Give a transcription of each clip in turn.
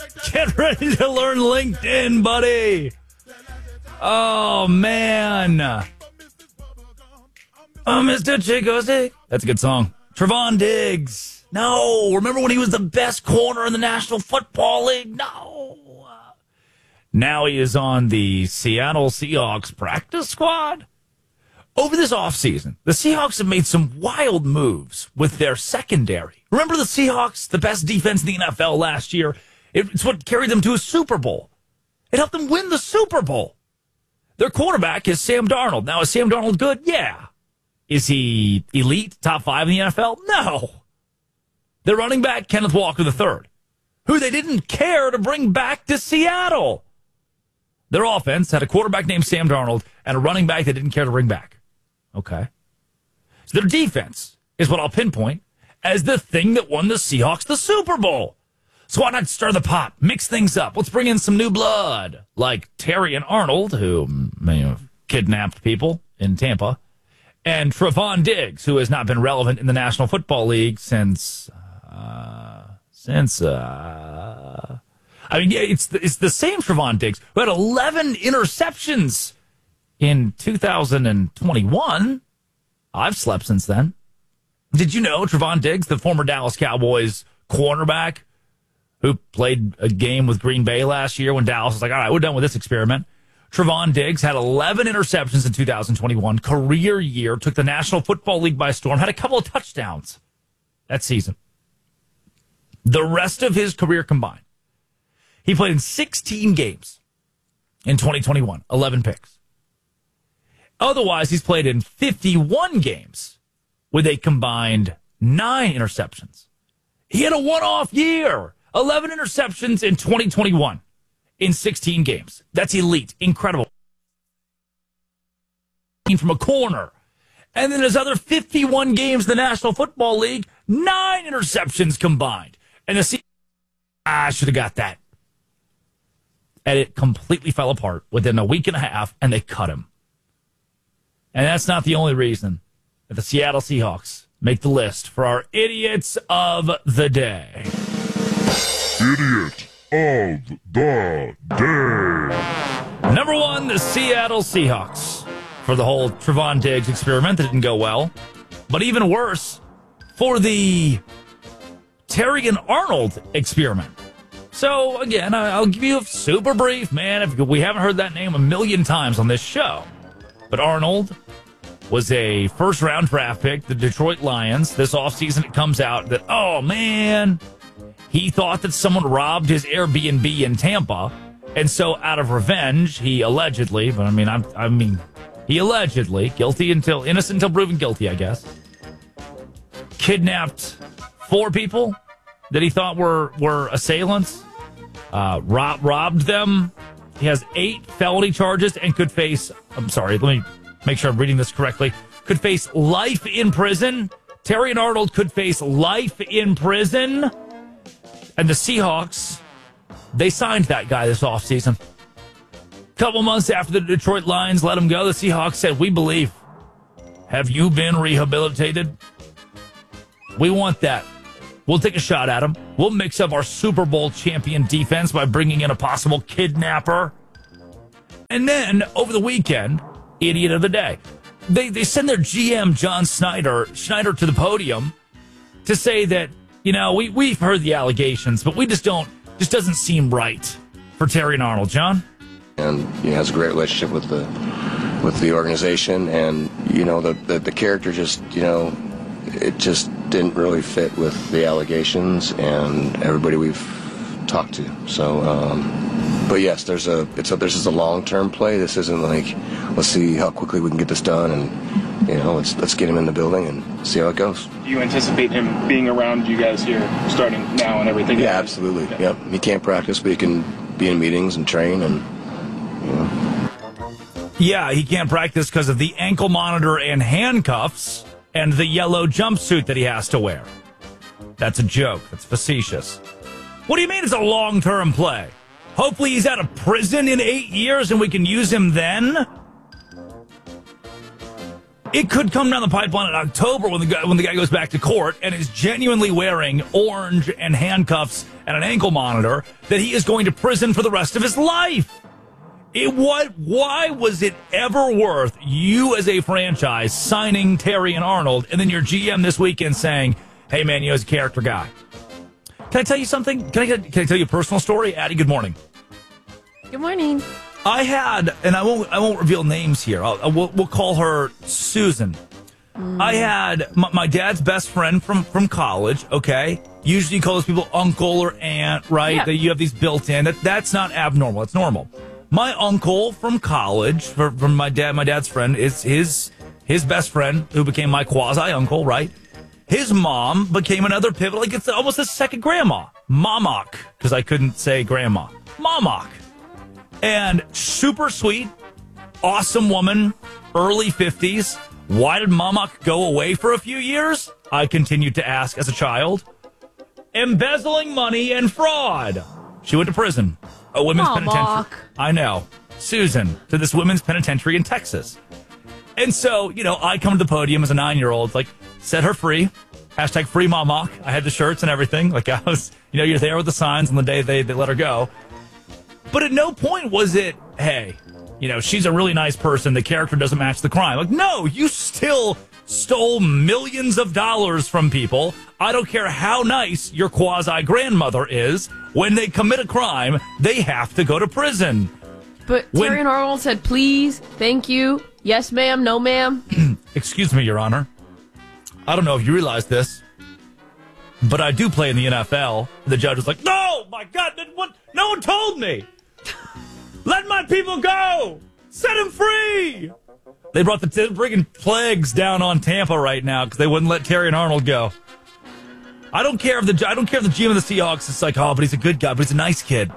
Get ready to learn LinkedIn, buddy. Oh, man. Oh, Mr. Chigozy. That's a good song. Trevon Diggs. No. Remember when he was the best corner in the National Football League? No. Now he is on the Seattle Seahawks practice squad. Over this offseason, the Seahawks have made some wild moves with their secondary. Remember the Seahawks, the best defense in the NFL last year? It's what carried them to a Super Bowl. It helped them win the Super Bowl. Their quarterback is Sam Darnold. Now, is Sam Darnold good? Yeah. Is he elite, top 5 in the NFL? No. Their running back, Kenneth Walker III, who they didn't care to bring back to Seattle. Their offense had a quarterback named Sam Darnold and a running back they didn't care to bring back. Okay. So their defense is what I'll pinpoint as the thing that won the Seahawks the Super Bowl. So why not stir the pot, mix things up? Let's bring in some new blood, like Terrion Arnold, who may have kidnapped people in Tampa, and Trevon Diggs, who has not been relevant in the National Football League since it's the same Trevon Diggs who had 11 interceptions in 2021. I've slept since then. Did you know Trevon Diggs, the former Dallas Cowboys cornerback, who played a game with Green Bay last year when Dallas was like, all right, we're done with this experiment. Trevon Diggs had 11 interceptions in 2021, career year, took the National Football League by storm, had a couple of touchdowns that season. The rest of his career combined, he played in 16 games in 2021, 11 picks. Otherwise, he's played in 51 games with a combined 9 interceptions. He had a one-off year. 11 interceptions in 2021 in 16 games. That's elite. Incredible. From a corner. And then his other 51 games in the National Football League, 9 interceptions combined. And I should have got that. And it completely fell apart within a week and a half, and they cut him. And that's not the only reason that the Seattle Seahawks make the list for our idiots of the day. Idiot of the day. Number 1, the Seattle Seahawks. For the whole Trevon Diggs experiment that didn't go well. But even worse, for the Terrion Arnold experiment. So, again, I'll give you a super brief, man. If we haven't heard that name a million times on this show. But Arnold was a first-round draft pick, the Detroit Lions. This offseason, it comes out that, oh, man, he thought that someone robbed his Airbnb in Tampa, and so out of revenge, he allegedly, but he allegedly, innocent until proven guilty, I guess, kidnapped 4 people that he thought were assailants, robbed them. He has 8 felony charges and could face, let me make sure I'm reading this correctly, could face life in prison. Terrion Arnold could face life in prison. And the Seahawks, they signed that guy this offseason. A couple months after the Detroit Lions let him go, the Seahawks said, we believe. Have you been rehabilitated? We want that. We'll take a shot at him. We'll mix up our Super Bowl champion defense by bringing in a possible kidnapper. And then, over the weekend, idiot of the day. They send their GM, John Schneider to the podium to say that, we've heard the allegations, but just doesn't seem right for Terrion Arnold. John? And he has a great relationship with the organization, and, the character just, it just didn't really fit with the allegations and everybody we've talked to. So, but yes, this is a long-term play. This isn't like, let's see how quickly we can get this done, and let's get him in the building and see how it goes. Do you anticipate him being around you guys here starting now and everything? Yeah, absolutely. Yep. He can't practice, but he can be in meetings and train, and Yeah, he can't practice because of the ankle monitor and handcuffs and the yellow jumpsuit that he has to wear. That's a joke. That's facetious. What do you mean it's a long-term play? Hopefully he's out of prison in 8 years and we can use him then? It could come down the pipeline in October when the guy goes back to court and is genuinely wearing orange and handcuffs and an ankle monitor that he is going to prison for the rest of his life. Why was it ever worth you as a franchise signing Terrion Arnold and then your GM this weekend saying, hey, man, he's a character guy? Can I tell you something? Can I tell you a personal story? Addie, good morning. Good morning. I had, and I won't reveal names here. We'll call her Susan. I had my dad's best friend from college. Okay, usually you call those people uncle or aunt, right? Yeah. That you have these built in. That's not abnormal. It's normal. My uncle from college, from my dad's friend, is his best friend who became my quasi uncle, right? His mom became another pivotal. Like it's almost a second grandma, Momok, because I couldn't say grandma, Momok. And super sweet, awesome woman, early 50s. Why did Momok go away for a few years? I continued to ask as a child. Embezzling money and fraud. She went to prison. A women's penitentiary. I know. Susan, to this women's penitentiary in Texas. And so, I come to the podium as a 9-year-old, like, set her free. Hashtag free Momok. I had the shirts and everything. Like, I was, you're there with the signs on the day they let her go. But at no point was it, hey, she's a really nice person. The character doesn't match the crime. Like, no, you still stole millions of dollars from people. I don't care how nice your quasi-grandmother is. When they commit a crime, they have to go to prison. But Terrion Arnold said, please, thank you, yes, ma'am, no, ma'am. Excuse me, Your Honor. I don't know if you realize this, but I do play in the NFL. The judge was like, no, my God, what? No one told me. Let my people go! Set him free! They brought the friggin' plagues down on Tampa right now because they wouldn't let Terrion Arnold go. I don't care if the GM of the Seahawks is like, oh, but he's a good guy, but he's a nice kid.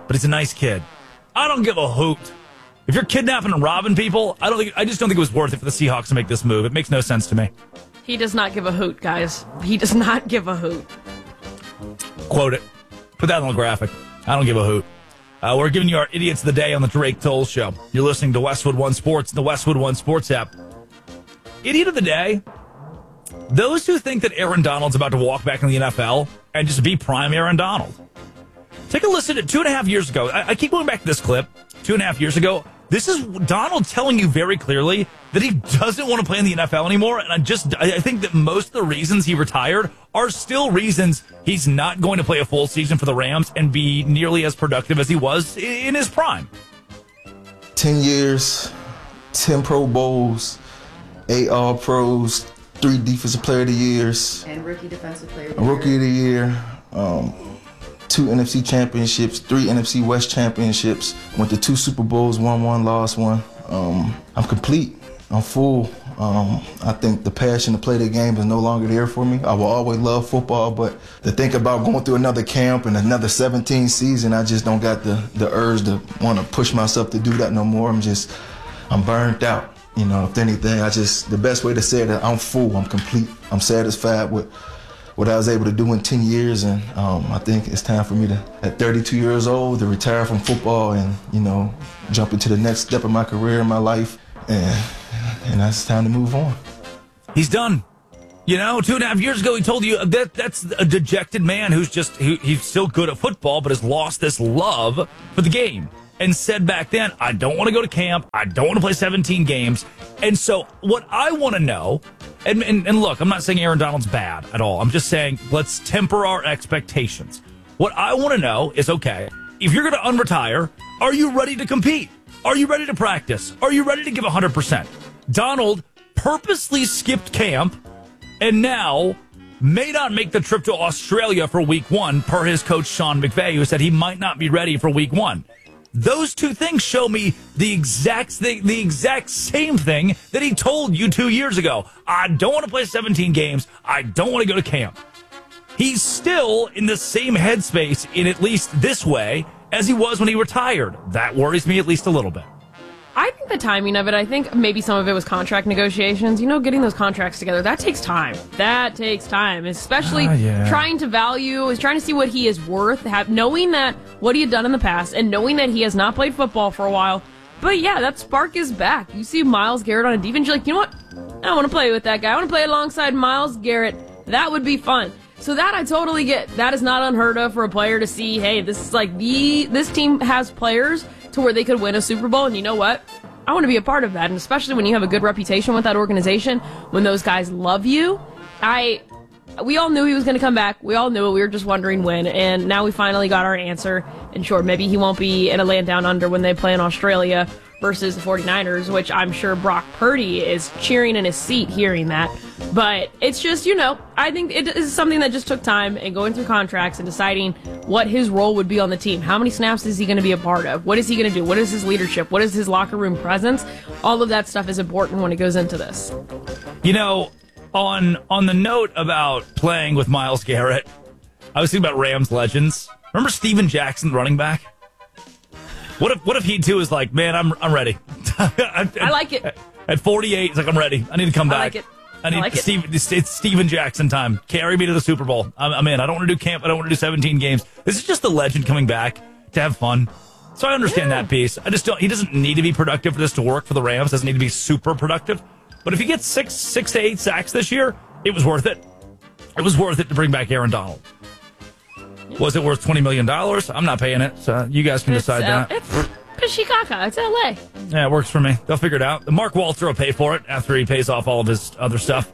I don't give a hoot. If you're kidnapping and robbing people, I just don't think it was worth it for the Seahawks to make this move. It makes no sense to me. He does not give a hoot, guys. He does not give a hoot. Quote it. Put that on the graphic. I don't give a hoot. We're giving you our Idiots of the Day on the Drake Toll Show. You're listening to Westwood One Sports, the Westwood One Sports app. Idiot of the Day, those who think that Aaron Donald's about to walk back in the NFL and just be prime Aaron Donald. Take a listen to 2.5 years ago. I keep going back to this clip. 2.5 years ago, this is Donald telling you very clearly that he doesn't want to play in the NFL anymore. And I think that most of the reasons he retired are still reasons he's not going to play a full season for the Rams and be nearly as productive as he was in his prime. 10 years, 10 Pro Bowls, 8 All-Pros, 3 Defensive Player of the Years. And Rookie Defensive Player of the Year. Rookie of the Year. 2 NFC championships, 3 NFC West championships, went to 2 Super Bowls, won 1, lost 1. I'm complete. I'm full. I think the passion to play the game is no longer there for me. I will always love football, but to think about going through another camp and another 17 season, I just don't got the urge to want to push myself to do that no more. I'm burnt out. If anything, the best way to say it, I'm full, I'm complete. I'm satisfied with what I was able to do in 10 years, and I think it's time for me to, at 32 years old, to retire from football and, jump into the next step of my career in my life, and that's time to move on. He's done. 2.5 years ago, he told you that's a dejected man he's still good at football, but has lost this love for the game. And said back then, I don't want to go to camp. I don't want to play 17 games. And so what I want to know, and look, I'm not saying Aaron Donald's bad at all. I'm just saying let's temper our expectations. What I want to know is, okay, if you're going to unretire, are you ready to compete? Are you ready to practice? Are you ready to give 100%? Donald purposely skipped camp and now may not make the trip to Australia for week 1, per his coach Sean McVay, who said he might not be ready for week 1. Those two things show me the exact same thing that he told you 2 years ago. I don't want to play 17 games. I don't want to go to camp. He's still in the same headspace in at least this way as he was when he retired. That worries me at least a little bit. I think the timing of it, I think maybe some of it was contract negotiations. Getting those contracts together, that takes time. Especially trying to see what he is worth, knowing that what he had done in the past and knowing that he has not played football for a while. But yeah, that spark is back. You see Myles Garrett on a defense, you're like, you know what? I want to play with that guy. I want to play alongside Myles Garrett. That would be fun. So that I totally get. That is not unheard of for a player to see, hey, this is like this team has players to where they could win a Super Bowl, and you know what? I want to be a part of that, and especially when you have a good reputation with that organization, when those guys love you. We all knew he was going to come back. We all knew it. We were just wondering when, and now we finally got our answer. And sure, maybe he won't be in a land down under when they play in Australia versus the 49ers, which I'm sure Brock Purdy is cheering in his seat hearing that. But it's just, I think it is something that just took time and going through contracts and deciding what his role would be on the team. How many snaps is he going to be a part of? What is he going to do? What is his leadership? What is his locker room presence? All of that stuff is important when it goes into this. On the note about playing with Myles Garrett, I was thinking about Rams legends. Remember Steven Jackson, running back? What if he too is like, man, I'm ready. I like it. At 48, he's like, I'm ready. I need to come back. I like it. It's Steven Jackson time. Carry me to the Super Bowl. I'm in. I don't want to do camp. I don't want to do 17 games. This is just the legend coming back to have fun. So I understand that piece. He doesn't need to be productive for this to work for the Rams. Doesn't need to be super productive. But if he gets 6 to 8 sacks this year, it was worth it. It was worth it to bring back Aaron Donald. Was it worth $20 million? I'm not paying it, so you guys can decide that. It's Pishikaka. It's L.A. Yeah, it works for me. They'll figure it out. Mark Walter will pay for it after he pays off all of his other stuff.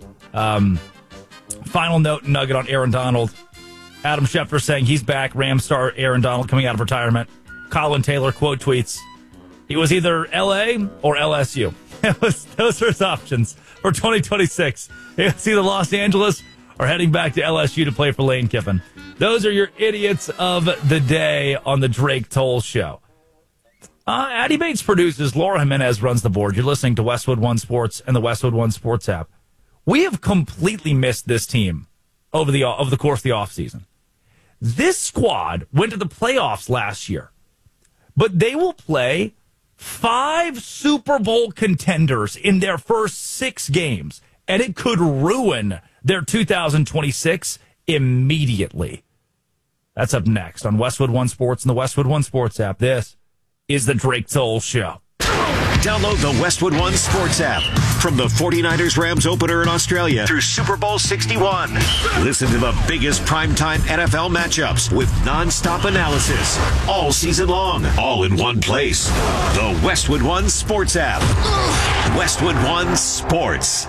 Final note nugget on Aaron Donald. Adam Schefter saying he's back. Rams star Aaron Donald coming out of retirement. Colin Taylor quote tweets, he was either L.A. or LSU. Those are his options for 2026. It's either Los Angeles or heading back to LSU to play for Lane Kiffin. Those are your idiots of the day on the Drake Toll Show. Addie Bates produces. Laura Jimenez runs the board. You're listening to Westwood One Sports and the Westwood One Sports app. We have completely missed this team over the course of the offseason. This squad went to the playoffs last year, but they will play 5 Super Bowl contenders in their first 6 games, and it could ruin their 2026 immediately. That's up next on Westwood One Sports and the Westwood One Sports app. This is the Drake Toll Show. Download the Westwood One Sports app. From the 49ers Rams opener in Australia through Super Bowl 61. Listen to the biggest primetime NFL matchups with nonstop analysis all season long, all in one place. The Westwood One Sports app. Westwood One Sports.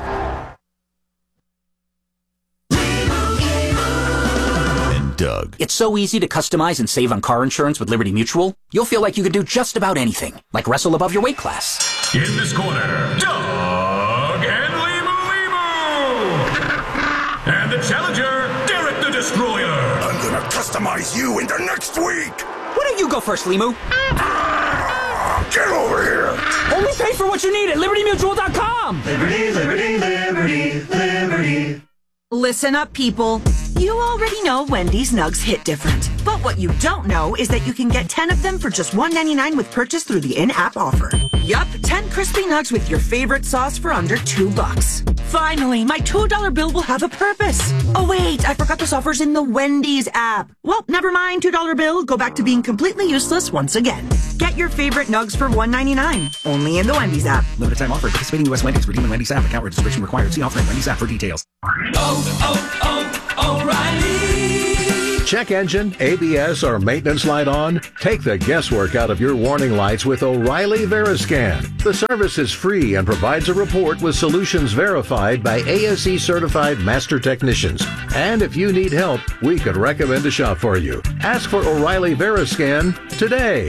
Doug. It's so easy to customize and save on car insurance with Liberty Mutual. You'll feel like you could do just about anything, like wrestle above your weight class. In this corner, Doug and Limu. And the challenger, Derek the Destroyer. I'm gonna customize you into next week. Why don't you go first, Limu? Get over here. Only pay for what you need at LibertyMutual.com. Liberty, liberty, liberty, liberty. Listen up, people. You already know Wendy's nugs hit different. But what you don't know is that you can get 10 of them for just $1.99 with purchase through the in-app offer. Yup, 10 crispy nugs with your favorite sauce for under $2. Finally, my $2 bill will have a purpose. Oh wait, I forgot this offer's in the Wendy's app. Well, never mind, $2 bill. Go back to being completely useless once again. Get your favorite nugs for $1.99. Only in the Wendy's app. Limited time offer. Participating U.S. Wendy's. Redeem in Wendy's app. Account registration required. See offer in Wendy's app for details. O'Reilly. Check engine, ABS, or maintenance light on? Take the guesswork out of your warning lights with O'Reilly Veriscan. The service is free and provides a report with solutions verified by ASE certified master technicians. And if you need help, we could recommend a shop for you. Ask for O'Reilly Veriscan today.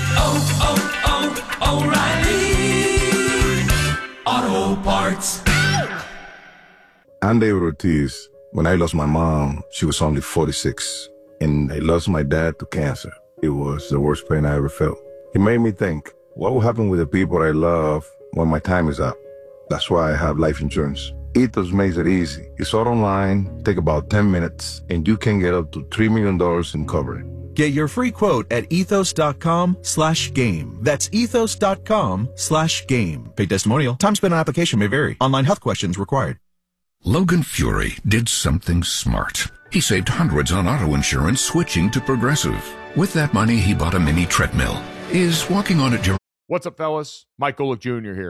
O'Reilly Auto Parts. I'm David Ortiz. When I lost my mom, she was only 46. And I lost my dad to cancer. It was the worst pain I ever felt. It made me think, what will happen with the people I love when my time is up? That's why I have life insurance. Ethos makes it easy. It's all online, take about 10 minutes, and you can get up to $3 million in coverage. Get your free quote at ethos.com/game. That's ethos.com/game. Paid testimonial. Time spent on application may vary. Online health questions required. Logan Fury did something smart. He saved hundreds on auto insurance switching to Progressive. With that money, he bought a mini treadmill. Is walking on it your... What's up, fellas? Mike Golick Jr. here.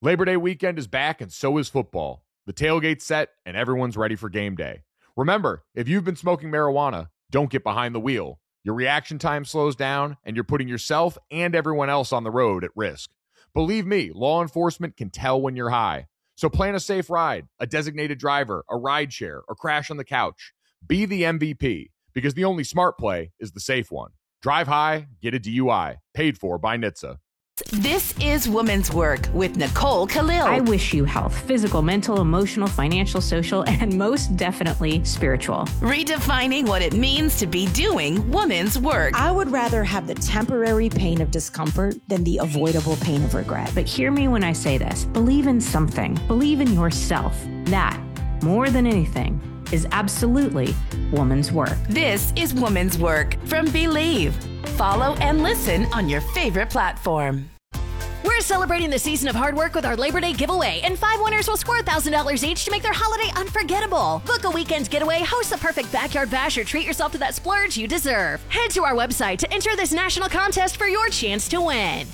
Labor Day weekend is back, and so is football. The tailgate's set, and everyone's ready for game day. Remember, if you've been smoking marijuana, don't get behind the wheel. Your reaction time slows down, and you're putting yourself and everyone else on the road at risk. Believe me, law enforcement can tell when you're high. So plan a safe ride, a designated driver, a ride share, or crash on the couch. Be the MVP, because the only smart play is the safe one. Drive high, get a DUI. Paid for by NHTSA. This is Women's Work with Nicole Khalil. I wish you health, physical, mental, emotional, financial, social, and most definitely spiritual. Redefining what it means to be doing women's work. I would rather have the temporary pain of discomfort than the avoidable pain of regret. But hear me when I say this. Believe in something. Believe in yourself. That, more than anything, is absolutely woman's work. This is Woman's Work from Believe. Follow and listen on your favorite platform. We're celebrating the season of hard work with our Labor Day giveaway, and 5 winners will score $1,000 each to make their holiday unforgettable. Book a weekend getaway, host the perfect backyard bash, or treat yourself to that splurge you deserve. Head to our website to enter this national contest for your chance to win.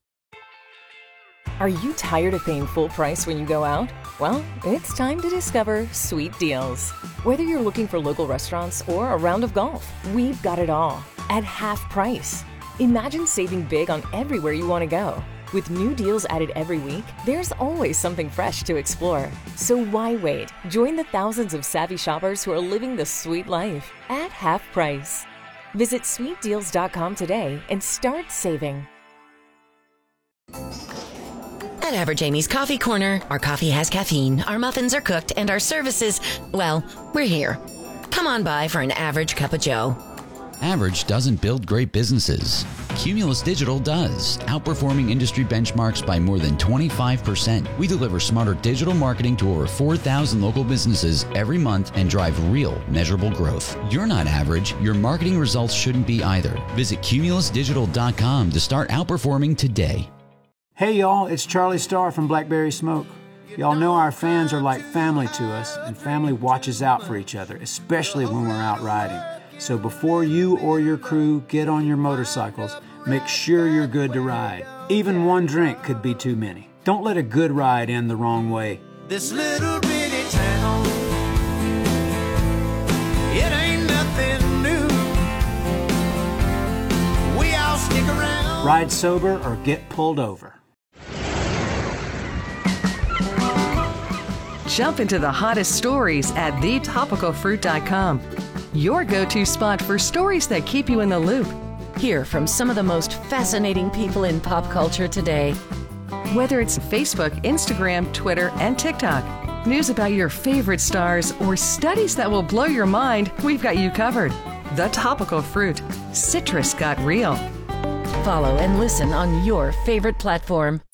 Are you tired of paying full price when you go out? Well, it's time to discover Sweet Deals. Whether you're looking for local restaurants or a round of golf, we've got it all at half price. Imagine saving big on everywhere you want to go. With new deals added every week, there's always something fresh to explore. So why wait? Join the thousands of savvy shoppers who are living the sweet life at half price. Visit sweetdeals.com today and start saving. At Average Amy's Coffee Corner, our coffee has caffeine, our muffins are cooked, and our services, well, we're here. Come on by for an average cup of joe. Average doesn't build great businesses. Cumulus Digital does, outperforming industry benchmarks by more than 25%. We deliver smarter digital marketing to over 4,000 local businesses every month and drive real, measurable growth. You're not average. Your marketing results shouldn't be either. Visit cumulusdigital.com to start outperforming today. Hey y'all, it's Charlie Starr from Blackberry Smoke. Y'all know our fans are like family to us, and family watches out for each other, especially when we're out riding. So before you or your crew get on your motorcycles, make sure you're good to ride. Even one drink could be too many. Don't let a good ride end the wrong way. This little bitty town, it ain't nothing new. We all stick around. Ride sober or get pulled over. Jump into the hottest stories at thetopicalfruit.com. Your go-to spot for stories that keep you in the loop. Hear from some of the most fascinating people in pop culture today. Whether it's Facebook, Instagram, Twitter, and TikTok, news about your favorite stars, or studies that will blow your mind, we've got you covered. The Topical Fruit. Citrus got real. Follow and listen on your favorite platform.